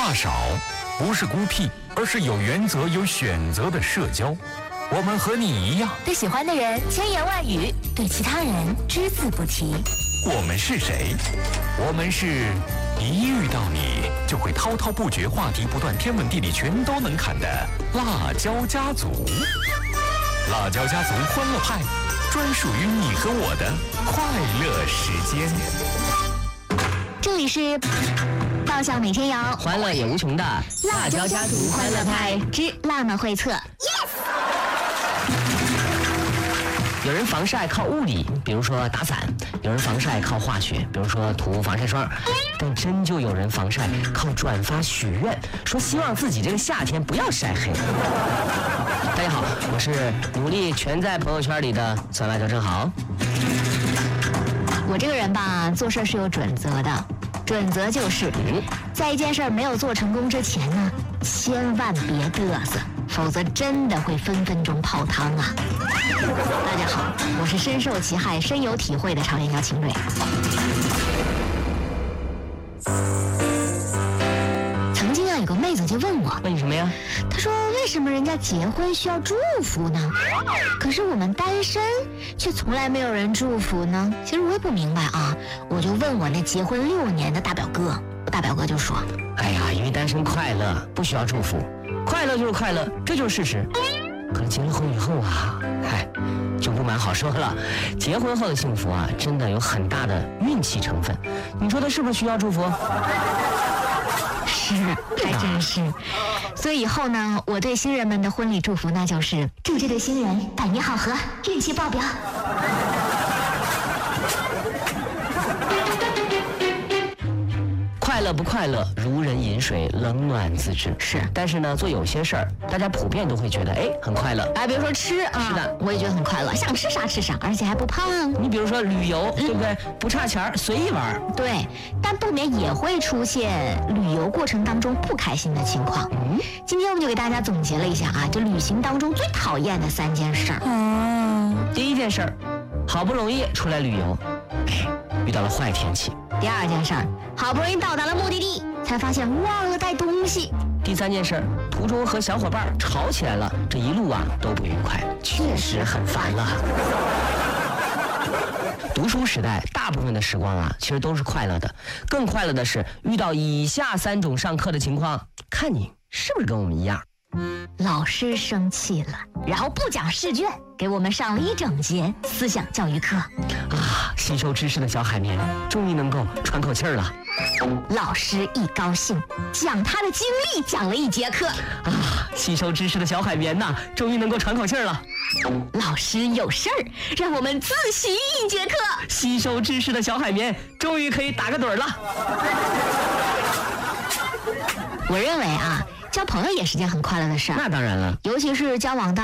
话少，不是孤僻，而是有原则、有选择的社交。我们和你一样， 对喜欢的人千言万语，对其他人只字不提。 我们是谁？我们是一遇到你就会滔滔不绝，话题不断，天文地理全都能侃的辣椒家族。辣椒家族欢乐派，专属于你和我的快乐时间。 这里是爆笑每天摇， 欢乐也无穷的辣椒家族欢乐派之辣妈会测。 有人防晒靠物理，比如说打伞；有人防晒靠化学，比如说涂防晒霜。但真就有人防晒靠转发许愿，说希望自己这个夏天不要晒黑。大家好，我是努力全在朋友圈里的酸辣椒正好。 我这个人吧，做事是有准则的，准则就是在一件事没有做成功之前呢，千万别嘚瑟，否则真的会分分钟泡汤啊！大家好，我是深受其害、深有体会的常言姚晴蕊。曾经啊，有个妹子就问我， 问你什么呀？ 她说为什么人家结婚需要祝福呢？可是我们单身却从来没有人祝福呢？其实我也不明白啊，我就问我那结婚6年的大表哥，我大表哥就说， 哎呀，因为单身快乐，不需要祝福，快乐就是快乐，这就是事实。可是结了婚以后啊，就不蛮好说了。结婚后的幸福啊，真的有很大的运气成分。你说他是不是需要祝福？ 是，还真是。所以以后呢，我对新人们的婚礼祝福那就是祝这对新人百年好合，运气爆表。 快乐不快乐，如人饮水，冷暖自知。 是， 但是呢，做有些事儿，大家普遍都会觉得，很快乐。 比如说吃啊， 是的， 我也觉得很快乐，想吃啥吃啥，而且还不胖。 你比如说旅游，对不对？不差钱儿，随意玩。 对，但不免也会出现旅游过程当中不开心的情况。今天我们就给大家总结了一下啊，就旅行当中最讨厌的3件事儿。 第一件事儿，好不容易出来旅游，遇到了坏天气。 第2件事儿，好不容易到达了目的地，才发现忘了带东西。 第3件事，途中和小伙伴吵起来了，这一路啊都不愉快，确实很烦了。读书时代大部分的时光啊，其实都是快乐的。更快乐的是遇到以下3种上课的情况，看你是不是跟我们一样。 老师生气了，然后不讲试卷，给我们上了1整节思想教育课啊！吸收知识的小海绵终于能够喘口气儿了。 老师一高兴，讲他的经历讲了1节课啊！吸收知识的小海绵呐，终于能够喘口气儿了。 老师有事儿，让我们自习1节课。 吸收知识的小海绵终于可以打个盹了。 我认为啊，交朋友也是件很快乐的事儿。 那当然了， 尤其是交往到